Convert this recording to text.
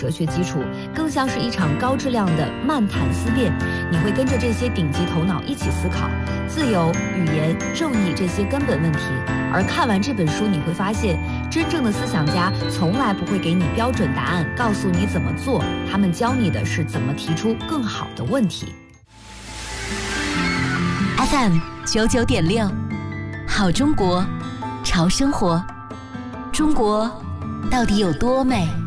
哲学基础，更像是一场高质量的漫谈思辨。你会跟着这些顶级头脑一起思考自由、语言、正义这些根本问题。而看完这本书，你会发现，真正的思想家从来不会给你标准答案，告诉你怎么做，他们教你的是怎么提出更好的问题。 FM 99.6，好中国，潮生活。中国到底有多美？